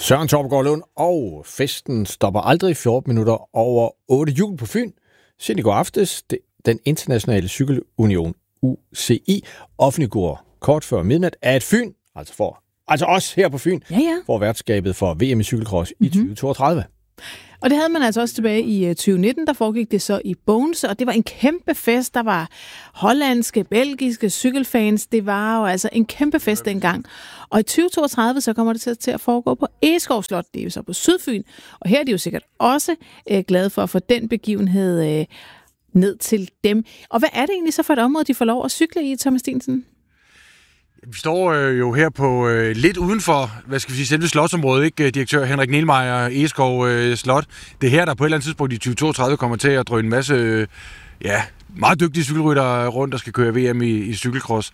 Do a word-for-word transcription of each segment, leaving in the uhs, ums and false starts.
Søren Torpegaard Lund, og festen stopper aldrig fjorten minutter over otte jul på Fyn. Siden i går aftes, det, den internationale cykelunion U C I offentliggjorde kort før midnat, at Fyn, altså for altså os her på Fyn, ja, ja. får værtskabet for V M i cykelcross i mm-hmm. tyve toogtredive. Og det havde man altså også tilbage i tyve nitten, der foregik det så i Bones, og det var en kæmpe fest. Der var hollandske, belgiske cykelfans. Det var jo altså en kæmpe fest dengang. Og i tyve toogtredive, så kommer det til, til at foregå på Egeskov Slot. Det er jo så på Sydfyn, og her er de jo sikkert også øh, glade for at få den begivenhed øh, ned til dem. Og hvad er det egentlig så for et område, de får lov at cykle i, Thomas Steensen? Vi står øh, jo her på øh, lidt udenfor, hvad skal vi sige, selve slotsområdet, ikke? Direktør Henrik Nielmeier, Egeskov øh, Slot. Det er her, der på et eller andet tidspunkt i tyve toogtredive kommer til at drøne en masse, øh, ja, meget dygtige cykelryttere rundt, der skal køre V M i, i cykelcross.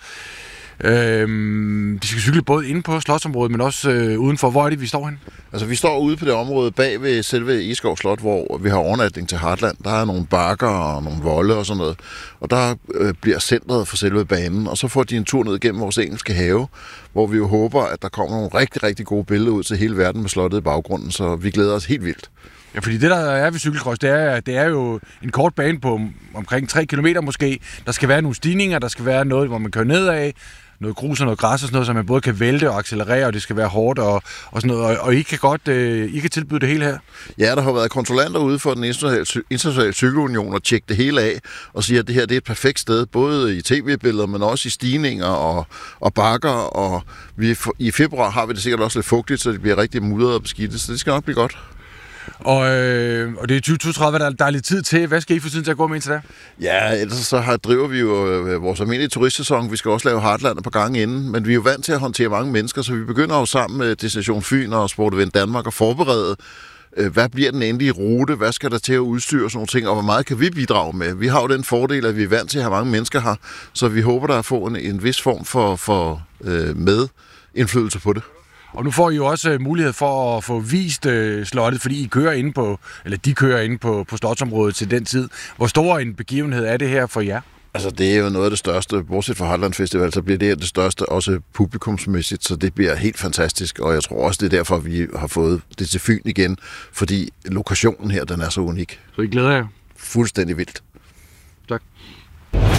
Øhm, de skal cykle både inde på slotsområdet, men også øh, udenfor. Hvor er det, vi står henne? Altså, vi står ude på det område bag ved selve Egeskov Slot, hvor vi har overnatning til Heartland. Der er nogle bakker og nogle volde og sådan noget. Og der øh, bliver centret for selve banen, og så får de en tur ned gennem vores engelske have, hvor vi jo håber, at der kommer nogle rigtig, rigtig gode billeder ud til hele verden med slottet i baggrunden, så vi glæder os helt vildt. Ja, fordi det, der er ved cykelcross, det er, det er jo en kort bane på omkring tre kilometer måske. Der skal være nogle stigninger, der skal være noget, hvor man kører nedad, noget grus og noget græs og sådan noget, så man både kan vælte og accelerere, og det skal være hårdt og, og sådan noget. Og, og I kan godt øh, I kan tilbyde det hele her? Ja, der har været kontrollanter ude for den internationale, internationale cykelunion og tjekke det hele af og sige, at det her det er et perfekt sted, både i tv-billeder, men også i stigninger og, og bakker. Og vi, i februar har vi det sikkert også lidt fugtigt, så det bliver rigtig mudret og beskidtet, så det skal nok blive godt. Og, øh, og det er tyve toogtredive, der, der er lidt tid til. Hvad skal I få tiden til at gå med indtil da? Ja, ellers så har, driver vi jo øh, vores almindelige turistsæson. Vi skal også lave Heartland et par gange inden, men vi er jo vant til at håndtere mange mennesker, så vi begynder jo sammen med Destination Fyn og Sport Event Danmark at forberede, øh, hvad bliver den endelige rute, hvad skal der til at udstyre og sådan nogle ting, og hvor meget kan vi bidrage med. Vi har jo den fordel, at vi er vant til at have mange mennesker her, så vi håber, der er at få en, en vis form for, for øh, medindflydelse på det. Og nu får I jo også mulighed for at få vist øh, slottet, fordi I kører inde på, eller de kører inde på, på slotsområdet til den tid. Hvor stor en begivenhed er det her for jer? Altså, det er jo noget af det største. Bortset fra Heartland Festival, så bliver det her det største, også publikumsmæssigt, så det bliver helt fantastisk. Og jeg tror også, det er derfor, vi har fået det til Fyn igen, fordi lokationen her, den er så unik. Så I glæder jer? Fuldstændig vildt. Tak.